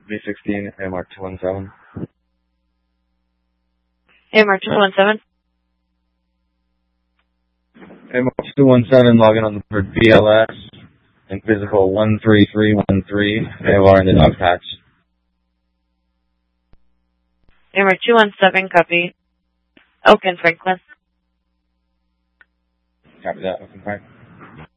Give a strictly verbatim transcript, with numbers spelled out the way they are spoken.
V sixteen, A M R two one seven. A M R two one seven. A M R two one seven, logging on the board B L S and physical one three three one three, A O R in the dog patch. A M R two one seven, copy. Oak and Franklin. Copy that, Oak and Franklin.